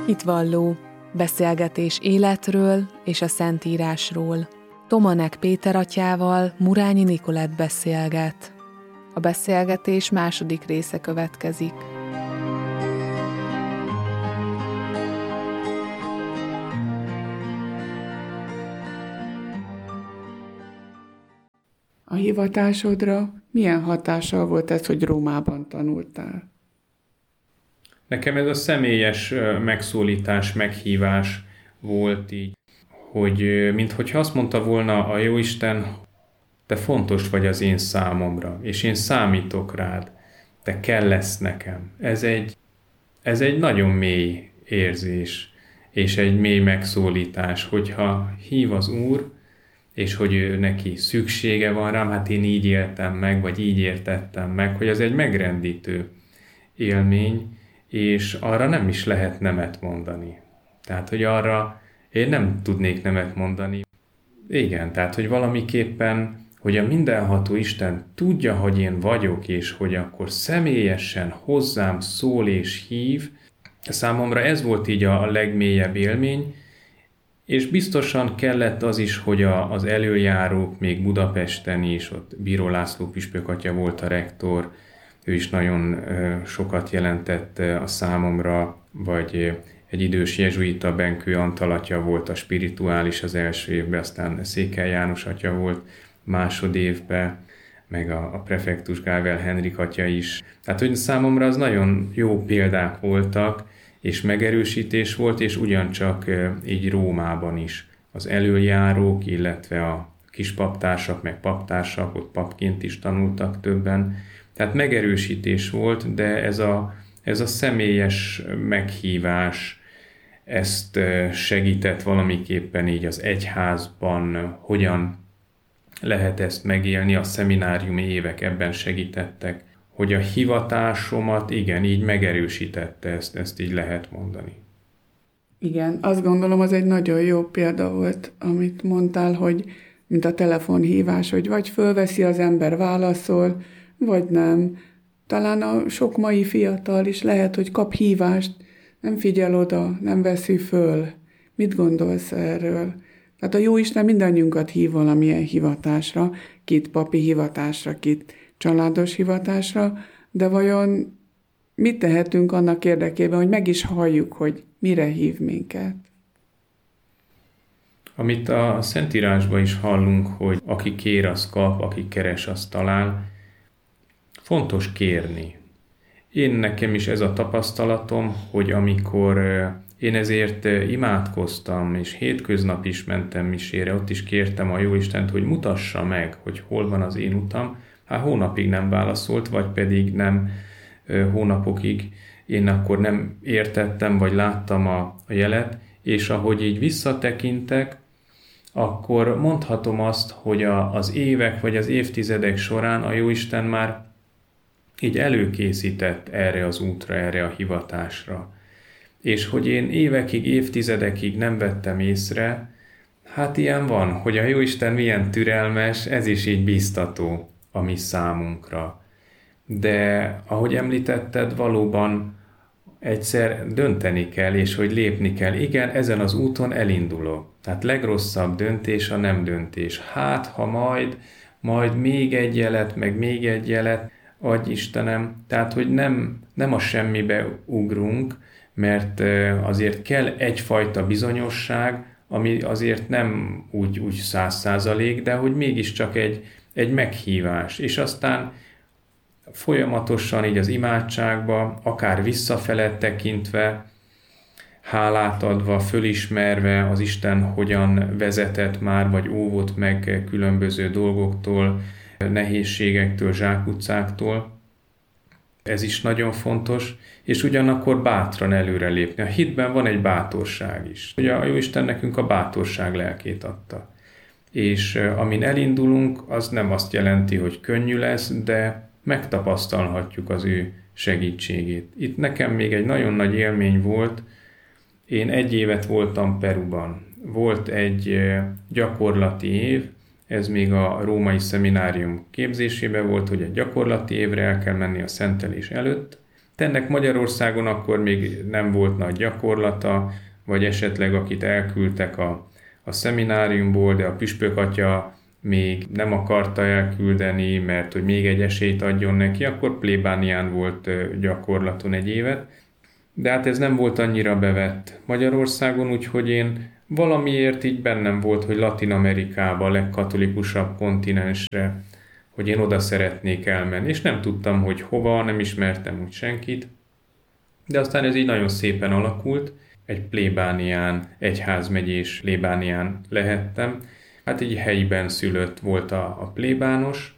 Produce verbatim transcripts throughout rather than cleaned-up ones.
Hitvalló, beszélgetés életről és a Szentírásról. Tomanek Péter atyával Murányi Nikolett beszélget. A beszélgetés második része következik. A hivatásodra milyen hatással volt ez, hogy Rómában tanultál? Nekem ez a személyes megszólítás, meghívás volt így, hogy minthogyha azt mondta volna a Jóisten, te fontos vagy az én számomra, és én számítok rád, te kell lesz nekem. Ez egy, ez egy nagyon mély érzés, és egy mély megszólítás, hogyha hív az Úr, és hogy ő neki szüksége van rám, hát én így éltem meg, vagy így értettem meg, hogy az egy megrendítő élmény, és arra nem is lehet nemet mondani. Tehát, hogy arra én nem tudnék nemet mondani. Igen, tehát, hogy valamiképpen, hogy a mindenható Isten tudja, hogy én vagyok, és hogy akkor személyesen hozzám szól és hív, számomra ez volt így a legmélyebb élmény, és biztosan kellett az is, hogy a, az előjárók még Budapesten is, ott Bíró László püspök atya volt a rektor, ő is nagyon sokat jelentett a számomra, vagy egy idős jezsuita Benkő Antal atya volt a spirituális az első évben, aztán Székely János atya volt másodévben, meg a, a prefektus Gável Henrik atya is. Tehát, hogy számomra az nagyon jó példák voltak, és megerősítés volt, és ugyancsak így Rómában is. Az előjárók, illetve a kis paptársak, meg paptársak, ott papként is tanultak többen. Tehát megerősítés volt, de ez a, ez a személyes meghívás, ezt segített valamiképpen így az egyházban, hogyan lehet ezt megélni, a szemináriumi évek ebben segítettek, hogy a hivatásomat igen, így megerősítette, ezt, ezt így lehet mondani. Igen, azt gondolom, az egy nagyon jó példa volt, amit mondtál, hogy mint a telefonhívás, hogy vagy fölveszi az ember, válaszol, vagy nem. Talán a sok mai fiatal is lehet, hogy kap hívást, nem figyel oda, nem veszi föl. Mit gondolsz erről? Tehát a Jóisten mindannyiunkat hív valamilyen hivatásra, kit papi hivatásra, kit családos hivatásra, de vajon mit tehetünk annak érdekében, hogy meg is halljuk, hogy mire hív minket? Amit a Szentírásban is hallunk, hogy aki kér, az kap, aki keres, az talál. Fontos kérni. Én nekem is ez a tapasztalatom, hogy amikor én ezért imádkoztam, és hétköznap is mentem misére, ott is kértem a Jóistent, hogy mutassa meg, hogy hol van az én utam. Hát hónapig nem válaszolt, vagy pedig nem hónapokig. Én akkor nem értettem, vagy láttam a, a jelet, és ahogy így visszatekintek, akkor mondhatom azt, hogy a, az évek, vagy az évtizedek során a Jóisten már így előkészített erre az útra, erre a hivatásra. És hogy én évekig, évtizedekig nem vettem észre, hát ilyen van, hogy a Jóisten milyen türelmes, ez is így biztató a mi számunkra. De ahogy említetted, valóban egyszer dönteni kell, és hogy lépni kell. Igen, ezen az úton elindulok. Tehát legrosszabb döntés a nem döntés. Hát, ha majd, majd még egy jelet, meg még egy jelet, adj Istenem. Tehát, hogy nem, nem a semmibe ugrunk, mert azért kell egyfajta bizonyosság, ami azért nem úgy, úgy száz százalék, de hogy mégiscsak egy, egy meghívás. És aztán folyamatosan így az imádságba, akár visszafele tekintve, hálát adva, fölismerve az Isten hogyan vezetett már, vagy óvott meg különböző dolgoktól, nehézségektől, zsákutcáktól. Ez is nagyon fontos, és ugyanakkor bátran előrelépni. A hitben van egy bátorság is. Ugye a Jóisten nekünk a bátorság lelkét adta. És amin elindulunk, az nem azt jelenti, hogy könnyű lesz, de megtapasztalhatjuk az ő segítségét. Itt nekem még egy nagyon nagy élmény volt. Én egy évet voltam Peruban. Volt egy gyakorlati év, ez még a római szeminárium képzésében volt, hogy egy gyakorlati évre el kell menni a szentelés előtt, Ennek Magyarországon akkor még nem volt nagy gyakorlata, vagy esetleg akit elküldtek a, a szemináriumból, de a püspök atya még nem akarta elküldeni, mert hogy még egy esélyt adjon neki, akkor plébánián volt gyakorlaton egy évet. De hát ez nem volt annyira bevett Magyarországon, úgyhogy én valamiért így bennem volt, hogy Latin-Amerikába, a legkatolikusabb kontinensre, hogy én oda szeretnék elmenni, és nem tudtam, hogy hova, nem ismertem úgy senkit. De aztán ez így nagyon szépen alakult, egy plébánián, egyházmegyés plébánián lehettem. Hát így helyiben szülött volt a, a plébános,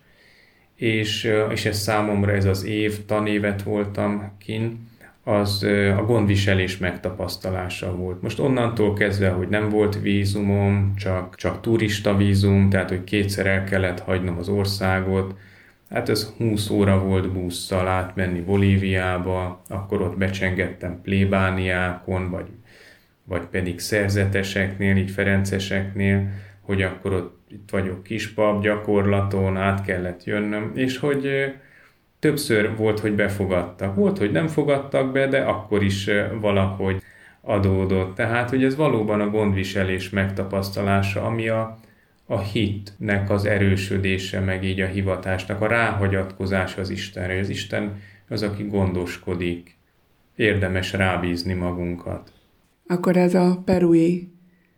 és, és ez számomra ez az év, tanévet voltam kin, az a gondviselés megtapasztalása volt. Most onnantól kezdve, hogy nem volt vízumom, csak, csak turista vízum, tehát hogy kétszer el kellett hagynom az országot, hát ez húsz óra volt busszal átmenni Bolíviába, akkor ott becsengettem plébániákon, vagy, vagy pedig szerzeteseknél, így ferenceseknél, hogy akkor ott itt vagyok kispap gyakorlaton, át kellett jönnöm, és hogy többször volt, hogy befogadtak. Volt, hogy nem fogadtak be, de akkor is valahogy adódott. Tehát, hogy ez valóban a gondviselés megtapasztalása, ami a, a hitnek az erősödése, meg így a hivatásnak, a ráhagyatkozás az Istenre. Az Isten az, aki gondoskodik. Érdemes rábízni magunkat. Akkor ez a perui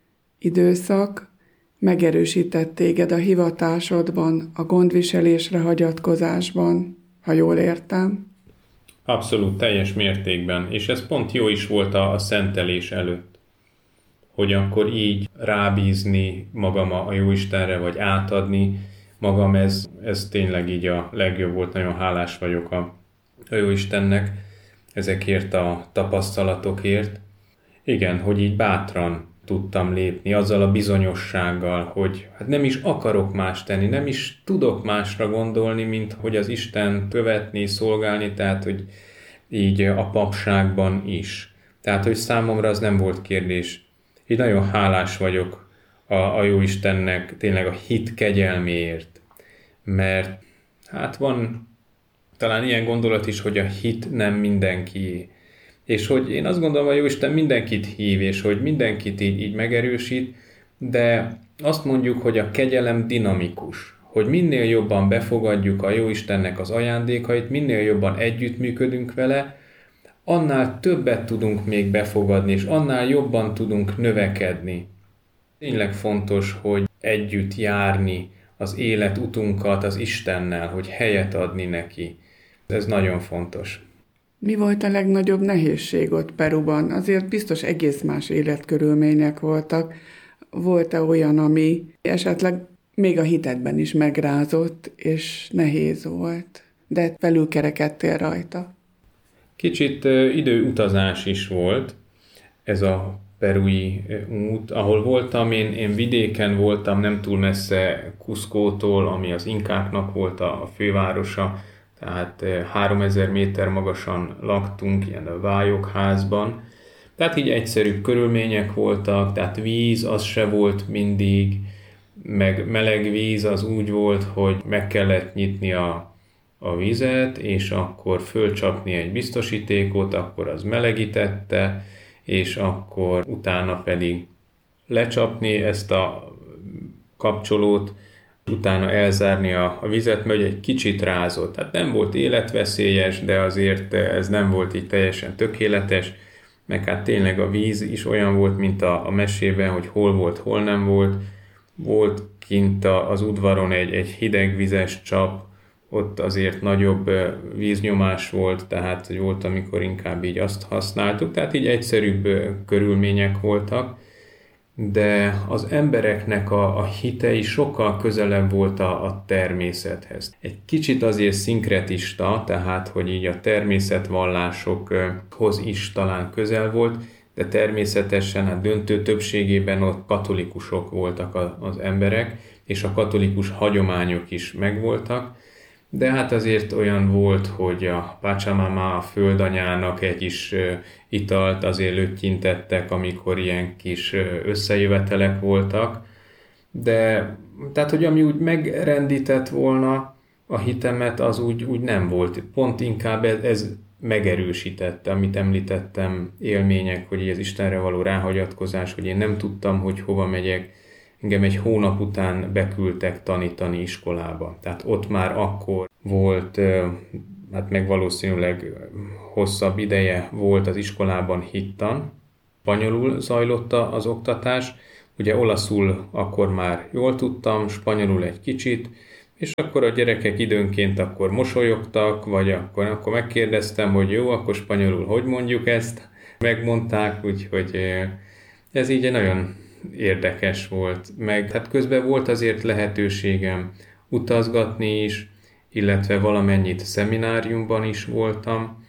időszak megerősített téged a hivatásodban, a gondviselésre hagyatkozásban, ha jól értem. Abszolút, teljes mértékben, és ez pont jó is volt a, a szentelés előtt, hogy akkor így rábízni magam a, a Jóistenre, vagy átadni magam, ez, ez tényleg így a legjobb volt, nagyon hálás vagyok a, a Jóistennek ezekért a tapasztalatokért. Igen, hogy így bátran tudtam lépni, azzal a bizonyossággal, hogy hát nem is akarok más tenni, nem is tudok másra gondolni, mint hogy az Isten követni, szolgálni, tehát hogy így a papságban is. Tehát, hogy számomra az nem volt kérdés. Így nagyon hálás vagyok a, a Jóistennek tényleg a hit kegyelméért, mert hát van talán ilyen gondolat is, hogy a hit nem mindenkié. És hogy én azt gondolom, hogy Jóisten mindenkit hív, és hogy mindenkit így, így megerősít, de azt mondjuk, hogy a kegyelem dinamikus, hogy minél jobban befogadjuk a Jóistennek az ajándékait, minél jobban együttműködünk vele, annál többet tudunk még befogadni, és annál jobban tudunk növekedni. Tényleg fontos, hogy együtt járni az életutunkat az Istennel, hogy helyet adni neki. Ez nagyon fontos. Mi volt a legnagyobb nehézség ott Peruban? Azért biztos egész más életkörülmények voltak. Volt-e olyan, ami esetleg még a hitedben is megrázott, és nehéz volt, de felülkerekedtél rajta? Kicsit időutazás is volt ez a perui út. Ahol voltam, én, én vidéken voltam, nem túl messze Cuscótól, ami az inkáknak volt a fővárosa, tehát háromezer méter magasan laktunk, ilyen a vályokházban. Tehát így egyszerűbb körülmények voltak, tehát víz az se volt mindig, meg meleg víz az úgy volt, hogy meg kellett nyitni a, a vizet, és akkor fölcsapni egy biztosítékot, akkor az melegítette, és akkor utána pedig lecsapni ezt a kapcsolót, utána elzárni a, a vizet, mert egy kicsit rázott. Tehát nem volt életveszélyes, de azért ez nem volt így teljesen tökéletes, meg hát tényleg a víz is olyan volt, mint a, a mesében, hogy hol volt, hol nem volt. Volt kint a, az udvaron egy, egy hidegvizes csap, ott azért nagyobb víznyomás volt, tehát volt, amikor inkább így azt használtuk, tehát így egyszerűbb körülmények voltak, de az embereknek a, a hitei sokkal közelebb volt a, a természethez. Egy kicsit azért szinkretista, tehát hogy így a természetvallásokhoz is talán közel volt, de természetesen hát döntő többségében ott katolikusok voltak a, az emberek, és a katolikus hagyományok is megvoltak, de hát azért olyan volt, hogy a Pachamama, a földanyának egy kis italt azért löttyintettek, amikor ilyen kis összejövetelek voltak, de tehát, hogy ami úgy megrendített volna a hitemet, az úgy, úgy nem volt. Pont inkább ez, ez megerősítette, amit említettem, élmények, hogy az Istenre való ráhagyatkozás, hogy én nem tudtam, hogy hova megyek. Engem egy hónap után beküldtek tanítani iskolába. Tehát ott már akkor volt, hát meg valószínűleg hosszabb ideje volt az iskolában hittan. Spanyolul zajlott az oktatás, ugye olaszul akkor már jól tudtam, spanyolul egy kicsit, és akkor a gyerekek időnként akkor mosolyogtak, vagy akkor, akkor megkérdeztem, hogy jó, akkor spanyolul hogy mondjuk ezt. Megmondták, úgyhogy ez így nagyon érdekes volt. Meg hát közben volt azért lehetőségem utazgatni is, illetve valamennyit szemináriumban is voltam.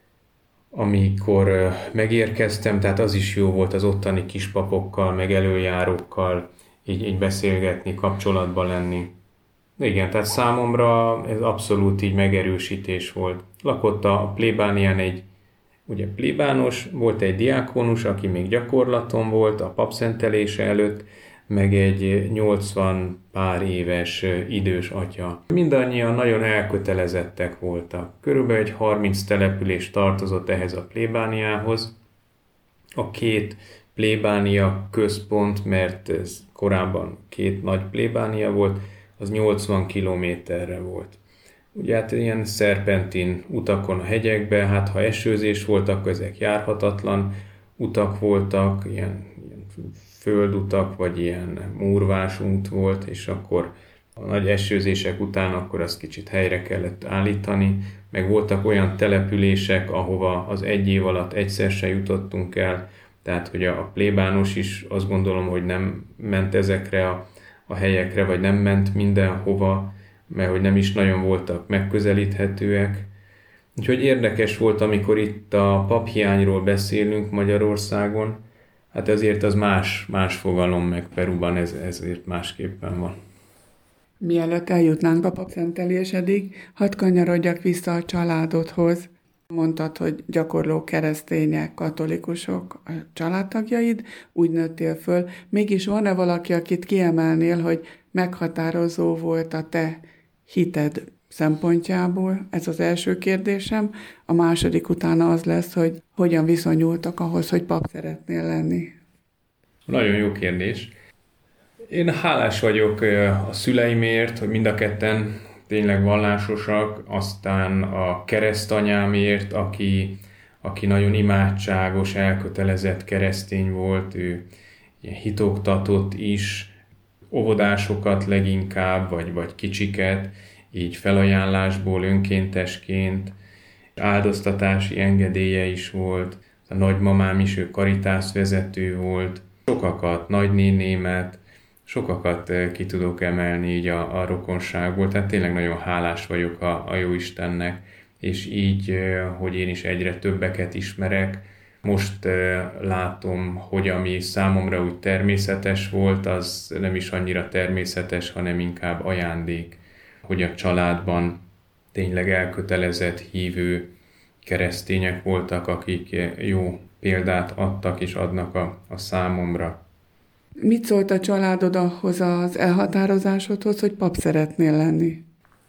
Amikor megérkeztem, tehát az is jó volt az ottani kispapokkal, meg előjárókkal így, így beszélgetni, kapcsolatban lenni. Igen, tehát számomra ez abszolút így megerősítés volt. Lakott a plébánián egy, ugye plébános, volt egy diákonus, aki még gyakorlaton volt a papszentelése előtt, meg egy nyolcvan pár éves idős atya. Mindannyian nagyon elkötelezettek voltak. Körülbelül egy harminc település tartozott ehhez a plébániához. A két plébánia központ, mert ez korábban két nagy plébánia volt, az nyolcvan kilométerre volt. Ugye hát ilyen szerpentin utakon a hegyekbe, hát ha esőzés volt, akkor ezek járhatatlan utak voltak, ilyen, ilyen földutak, vagy ilyen múrvás út volt, és akkor a nagy esőzések után akkor azt kicsit helyre kellett állítani, meg voltak olyan települések, ahova az egy év alatt egyszer se jutottunk el, tehát hogy a plébános is azt gondolom, hogy nem ment ezekre a, a helyekre, vagy nem ment mindenhova, mert hogy nem is nagyon voltak megközelíthetőek. Úgyhogy érdekes volt, amikor itt a paphiányról beszélünk Magyarországon, hát ezért az más, más fogalom, meg Peruban ez, ezért másképpen van. Mielőtt eljutnánk a papszentelésedig, hadd kanyarodjak vissza a családodhoz. Mondtad, hogy gyakorló keresztények, katolikusok a családtagjaid, úgy nőttél föl. Mégis van-e valaki, akit kiemelnél, hogy meghatározó volt a te hited szempontjából? Ez az első kérdésem. A második utána az lesz, hogy hogyan viszonyultak ahhoz, hogy pap szeretnél lenni. Nagyon jó kérdés. Én hálás vagyok a szüleimért, hogy mind a ketten tényleg vallásosak, aztán a keresztanyámért, aki, aki nagyon imádságos, elkötelezett keresztény volt, ő ilyen hitoktatott is, óvodásokat leginkább, vagy, vagy kicsiket, így felajánlásból önkéntesként, áldoztatási engedélye is volt, a nagymamám is, ő karitászvezető volt, sokakat, nagynénémet, sokakat ki tudok emelni így a, a rokonságból, tehát tényleg nagyon hálás vagyok a, a Jóistennek, és így, hogy én is egyre többeket ismerek. Most látom, hogy ami számomra úgy természetes volt, az nem is annyira természetes, hanem inkább ajándék, hogy a családban tényleg elkötelezett, hívő keresztények voltak, akik jó példát adtak és adnak a, a számomra. Mit szólt a családod ahhoz az elhatározásodhoz, hogy pap szeretnél lenni?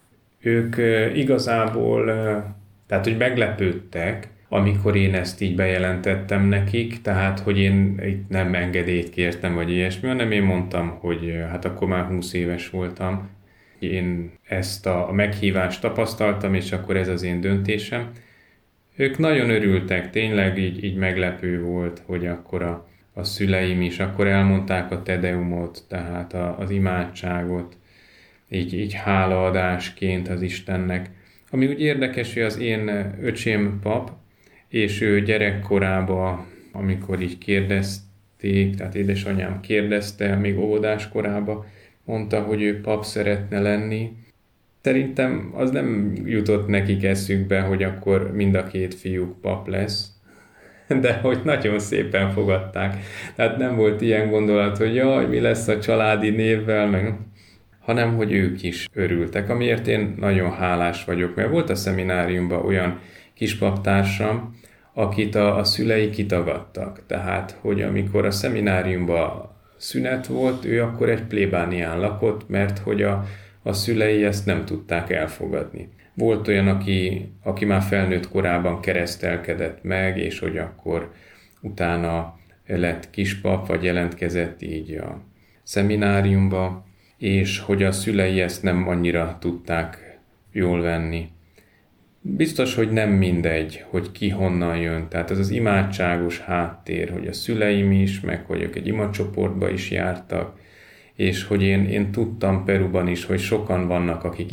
Ők igazából, tehát hogy meglepődtek, amikor én ezt így bejelentettem nekik, tehát hogy én itt nem engedélyt kértem, vagy ilyesmi, hanem én mondtam, hogy hát akkor már húsz éves voltam. Én ezt a meghívást tapasztaltam, és akkor ez az én döntésem. Ők nagyon örültek, tényleg így, így meglepő volt, hogy akkor a a szüleim is, akkor elmondták a tedeumot, tehát a, az imádságot, így, így hálaadásként az Istennek. Ami úgy érdekes, hogy az én öcsém pap, és ő gyerekkorában, amikor így kérdezték, tehát édesanyám kérdezte, még óvodás korában, mondta, hogy ő pap szeretne lenni. Szerintem az nem jutott nekik eszükbe, hogy akkor mind a két fiúk pap lesz, de hogy nagyon szépen fogadták. Tehát nem volt ilyen gondolat, hogy jaj, mi lesz a családi névvel, meg, hanem hogy ők is örültek, amiért én nagyon hálás vagyok, mert volt a szemináriumban olyan kispaptársam, akit a, a szülei kitagadtak. Tehát, hogy amikor a szemináriumban szünet volt, ő akkor egy plébánián lakott, mert hogy a, a szülei ezt nem tudták elfogadni. Volt olyan, aki, aki már felnőtt korában keresztelkedett meg, és hogy akkor utána lett kispap, vagy jelentkezett így a szemináriumba, és hogy a szülei ezt nem annyira tudták jól venni. Biztos, hogy nem mindegy, hogy ki honnan jön. Tehát ez az imádságos háttér, hogy a szüleim is, meg hogy ők egy imacsoportba is jártak, és hogy én, én tudtam Peruban is, hogy sokan vannak, akik